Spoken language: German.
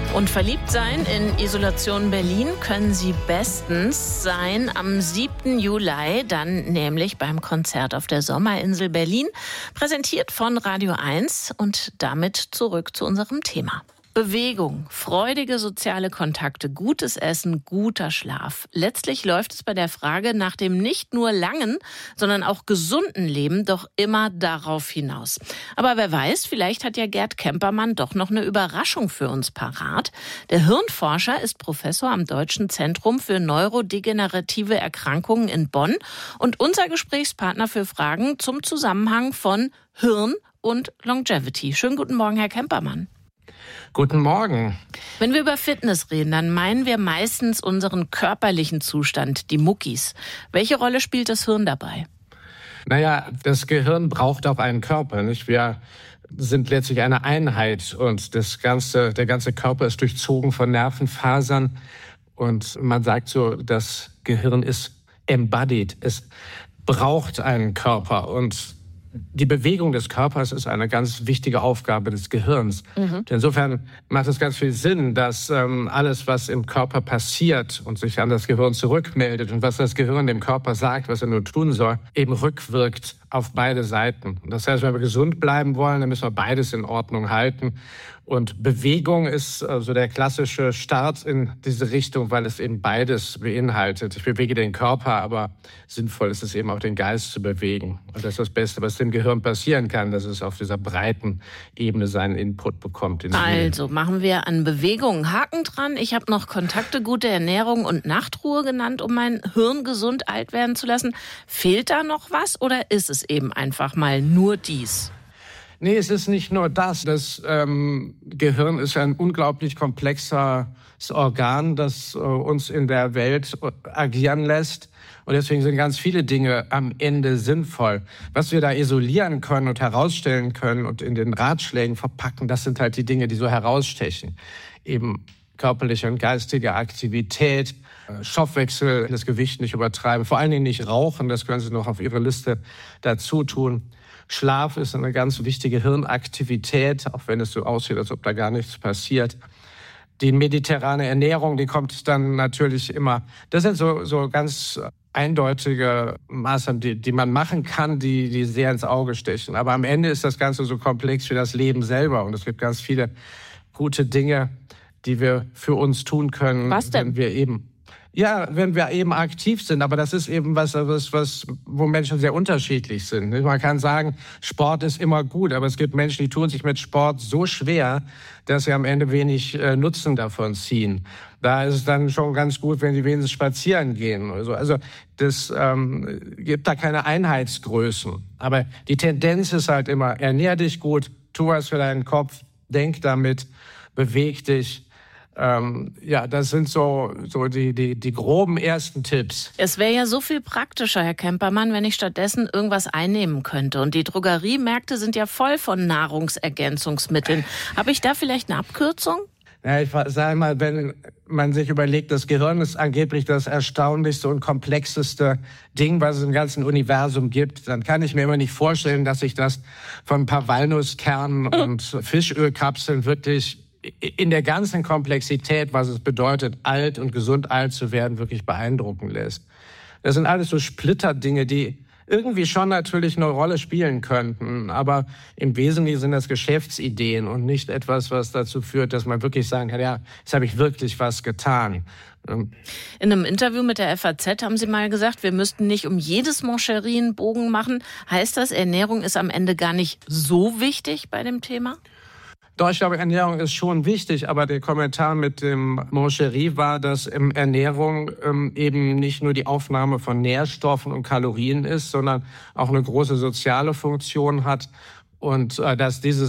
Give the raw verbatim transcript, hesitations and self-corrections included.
Und verliebt sein in Isolation Berlin können Sie bestens sein am siebten Juli, dann nämlich beim Konzert auf der Sommerinsel Berlin, präsentiert von Radio eins und damit zurück zu unserem Thema. Bewegung, freudige soziale Kontakte, gutes Essen, guter Schlaf. Letztlich läuft es bei der Frage nach dem nicht nur langen, sondern auch gesunden Leben doch immer darauf hinaus. Aber wer weiß, vielleicht hat ja Gerd Kempermann doch noch eine Überraschung für uns parat. Der Hirnforscher ist Professor am Deutschen Zentrum für neurodegenerative Erkrankungen in Bonn und unser Gesprächspartner für Fragen zum Zusammenhang von Hirn und Longevity. Schönen guten Morgen, Herr Kempermann. Guten Morgen. Wenn wir über Fitness reden, dann meinen wir meistens unseren körperlichen Zustand, die Muckis. Welche Rolle spielt das Hirn dabei? Naja, das Gehirn braucht auch einen Körper, nicht? Wir sind letztlich eine Einheit und das ganze, der ganze Körper ist durchzogen von Nervenfasern. Und man sagt so, das Gehirn ist embodied. Es braucht einen Körper und die Bewegung des Körpers ist eine ganz wichtige Aufgabe des Gehirns. Mhm. Insofern macht es ganz viel Sinn, dass ähm, alles, was im Körper passiert und sich an das Gehirn zurückmeldet und was das Gehirn dem Körper sagt, was er nur tun soll, eben rückwirkt auf beide Seiten. Das heißt, wenn wir gesund bleiben wollen, dann müssen wir beides in Ordnung halten. Und Bewegung ist also der klassische Start in diese Richtung, weil es eben beides beinhaltet. Ich bewege den Körper, aber sinnvoll ist es eben auch, den Geist zu bewegen. Und das ist das Beste, was dem Gehirn passieren kann, dass es auf dieser breiten Ebene seinen Input bekommt. Also machen wir an Bewegung Haken dran. Ich habe noch Kontakte, gute Ernährung und Nachtruhe genannt, um mein Hirn gesund alt werden zu lassen. Fehlt da noch was oder ist es eben einfach mal nur dies? Nee, es ist nicht nur das. Das ähm, Gehirn ist ein unglaublich komplexes Organ, das äh, uns in der Welt agieren lässt. Und deswegen sind ganz viele Dinge am Ende sinnvoll. Was wir da isolieren können und herausstellen können und in den Ratschlägen verpacken, das sind halt die Dinge, die so herausstechen. Eben körperliche und geistige Aktivität, Stoffwechsel, das Gewicht nicht übertreiben, vor allen Dingen nicht rauchen, das können Sie noch auf Ihre Liste dazu tun. Schlaf ist eine ganz wichtige Hirnaktivität, auch wenn es so aussieht, als ob da gar nichts passiert. Die mediterrane Ernährung, die kommt dann natürlich immer. Das sind so, so ganz eindeutige Maßnahmen, die, die man machen kann, die, die sehr ins Auge stechen. Aber am Ende ist das Ganze so komplex wie das Leben selber. Und es gibt ganz viele gute Dinge, die wir für uns tun können. Was denn? Wenn wir eben Ja, wenn wir eben aktiv sind, aber das ist eben was, was, was, wo Menschen sehr unterschiedlich sind. Man kann sagen, Sport ist immer gut, aber es gibt Menschen, die tun sich mit Sport so schwer, dass sie am Ende wenig äh, Nutzen davon ziehen. Da ist es dann schon ganz gut, wenn sie wenigstens spazieren gehen oder so. Also das ähm, gibt da keine Einheitsgrößen. Aber die Tendenz ist halt immer, ernähr dich gut, tu was für deinen Kopf, denk damit, beweg dich. Ähm, ja, das sind so, so die, die, die groben ersten Tipps. Es wäre ja so viel praktischer, Herr Kempermann, wenn ich stattdessen irgendwas einnehmen könnte. Und die Drogeriemärkte sind ja voll von Nahrungsergänzungsmitteln. Habe ich da vielleicht eine Abkürzung? Ja, ich sage mal, wenn man sich überlegt, das Gehirn ist angeblich das erstaunlichste und komplexeste Ding, was es im ganzen Universum gibt, dann kann ich mir immer nicht vorstellen, dass ich das von ein paar Walnusskernen und Fischölkapseln wirklich in der ganzen Komplexität, was es bedeutet, alt und gesund alt zu werden, wirklich beeindrucken lässt. Das sind alles so Splitterdinge, die irgendwie schon natürlich eine Rolle spielen könnten, aber im Wesentlichen sind das Geschäftsideen und nicht etwas, was dazu führt, dass man wirklich sagen kann, ja, jetzt habe ich wirklich was getan. In einem Interview mit der F A Z haben Sie mal gesagt, wir müssten nicht um jedes Moncherie einen Bogen machen. Heißt das, Ernährung ist am Ende gar nicht so wichtig bei dem Thema? Doch, ich glaube, Ernährung ist schon wichtig, aber der Kommentar mit dem Moncherie war, dass im Ernährung ähm, eben nicht nur die Aufnahme von Nährstoffen und Kalorien ist, sondern auch eine große soziale Funktion hat und äh, dass dieses